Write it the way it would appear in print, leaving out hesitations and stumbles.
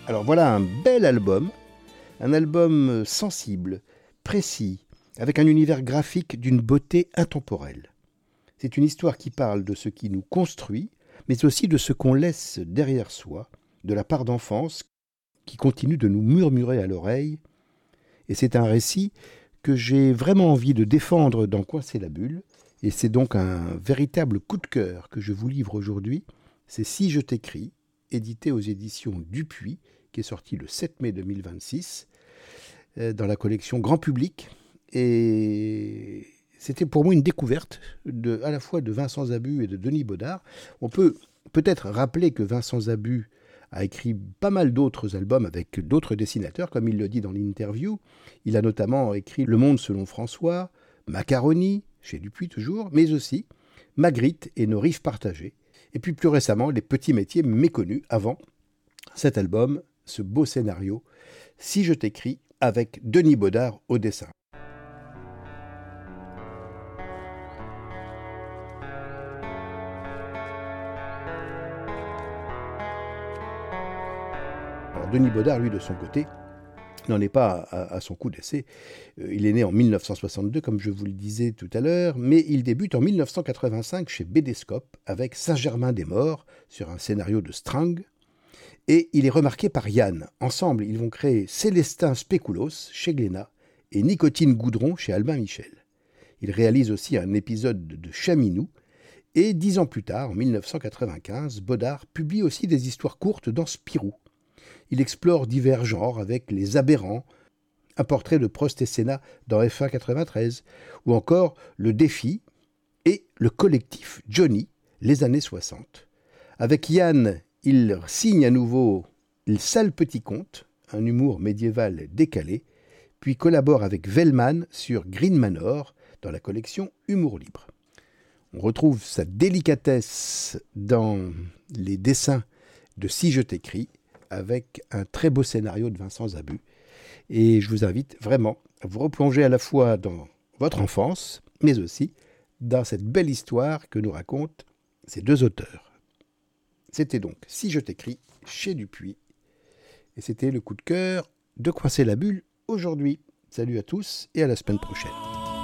Alors voilà un bel album, un album sensible, précis, avec un univers graphique d'une beauté intemporelle. C'est une histoire qui parle de ce qui nous construit, mais aussi de ce qu'on laisse derrière soi, de la part d'enfance qui continue de nous murmurer à l'oreille. Et c'est un récit que j'ai vraiment envie de défendre dans Coincer la bulle. Et c'est donc un véritable coup de cœur que je vous livre aujourd'hui. C'est Si je t'écris, édité aux éditions Dupuis, qui est sorti le 7 mai 2026, dans la collection Grand Public. Et c'était pour moi une découverte à la fois de Vincent Zabu et de Denis Baudard. On peut peut-être rappeler que Vincent Zabu a écrit pas mal d'autres albums avec d'autres dessinateurs, comme il le dit dans l'interview. Il a notamment écrit Le Monde selon François, Macaroni, chez Dupuis toujours, mais aussi Magritte et Nos rives partagées. Et puis plus récemment, Les petits métiers méconnus avant cet album, ce beau scénario, Si je t'écris, avec Denis Baudard au dessin. Alors Denis Baudard, lui, de son côté, n'en est pas à son coup d'essai. Il est né en 1962, comme je vous le disais tout à l'heure, mais il débute en 1985 chez Bédescope avec Saint-Germain-des-Morts sur un scénario de Strang. Et il est remarqué par Yann. Ensemble, ils vont créer Célestin Spéculoos chez Glénat et Nicotine Goudron chez Albin Michel. Il réalise aussi un épisode de Chaminou. Et 10 ans plus tard, en 1995, Baudard publie aussi des histoires courtes dans Spirou. Il explore divers genres avec Les Aberrants, un portrait de Prost et Sénat dans F1 93, ou encore Le Défi et le collectif Johnny, les années 60. Avec Yann, il signe à nouveau Le Sale Petit Conte, un humour médiéval décalé, puis collabore avec Vellman sur Green Manor dans la collection Humour Libre. On retrouve sa délicatesse dans les dessins de Si je t'écris, avec un très beau scénario de Vincent Zabu. Et je vous invite vraiment à vous replonger à la fois dans votre enfance, mais aussi dans cette belle histoire que nous racontent ces deux auteurs. C'était donc Si je t'écris, chez Dupuis. Et c'était le coup de cœur de Coincer la bulle aujourd'hui. Salut à tous et à la semaine prochaine.